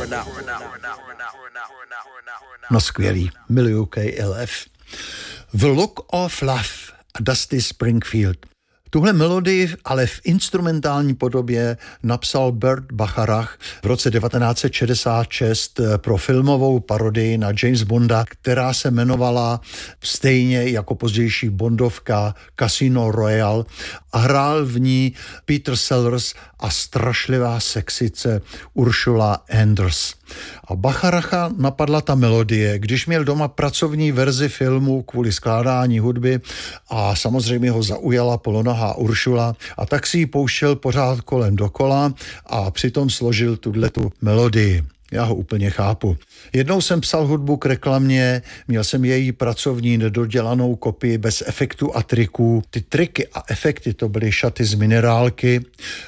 No skvělý, miluju KLF. The Look of Love a Dusty Springfield. Tuhle melodii ale v instrumentální podobě napsal Burt Bacharach v roce 1966 pro filmovou parodii na James Bonda, která se jmenovala stejně jako pozdější bondovka Casino Royale a hrál v ní Peter Sellers a strašlivá sexice Ursula Andress. A Bacharacha napadla ta melodie, když měl doma pracovní verzi filmu kvůli skládání hudby a samozřejmě ho zaujala polonohá Uršula a tak si ji pouštěl pořád kolem dokola a přitom složil tuhletu melodii. Já ho úplně chápu. Jednou jsem psal hudbu k reklamě, měl jsem její pracovní nedodělanou kopii bez efektů a triků. Ty triky a efekty to byly šaty z minerálky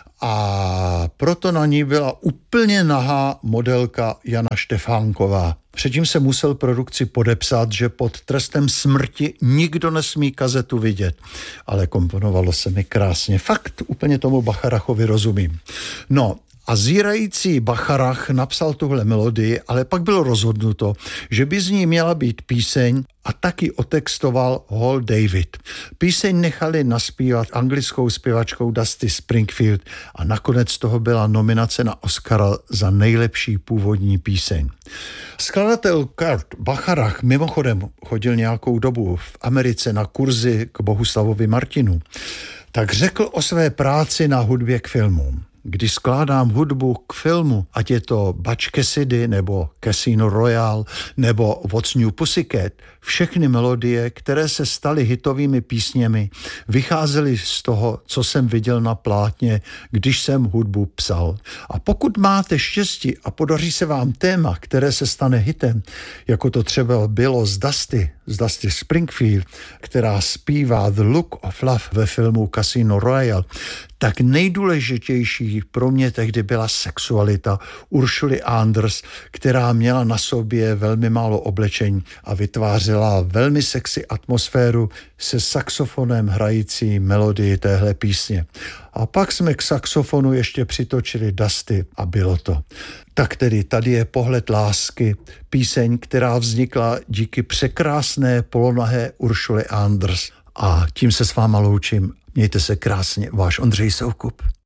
a proto na ní byla úplně nahá modelka Jana Štefánková. Předtím se musel produkci podepsat, že pod trestem smrti nikdo nesmí kazetu vidět. Ale komponovalo se mi krásně. Fakt úplně tomu Bacharachovi rozumím. No, a zírající Bacharach napsal tuhle melodii, ale pak bylo rozhodnuto, že by z ní měla být píseň a taky otextoval Hal David. Píseň nechali naspívat anglickou zpěvačkou Dusty Springfield a nakonec toho byla nominace na Oscara za nejlepší původní píseň. Skladatel Kurt Bacharach mimochodem chodil nějakou dobu v Americe na kurzy k Bohuslavovi Martinu. Tak řekl o své práci na hudbě k filmům. Když skládám hudbu k filmu, ať je to Butch Cassidy, nebo Casino Royale, nebo What's New Pussycat, všechny melodie, které se staly hitovými písněmi, vycházely z toho, co jsem viděl na plátně, když jsem hudbu psal. A pokud máte štěstí a podaří se vám téma, které se stane hitem, jako to třeba bylo z Dusty Springfield, která zpívá The Look of Love ve filmu Casino Royale, tak nejdůležitější pro mě tehdy byla sexualita Ursuly Andress, která měla na sobě velmi málo oblečení a vytvářela velmi sexy atmosféru se saxofonem hrající melodii téhle písně. A pak jsme k saxofonu ještě přitočili Dusty a bylo to. Tak tedy tady je Pohled lásky, píseň, která vznikla díky překrásné polonahé Ursuly Andress. A tím se s váma loučím. Mějte se krásně, váš Ondřej Soukup.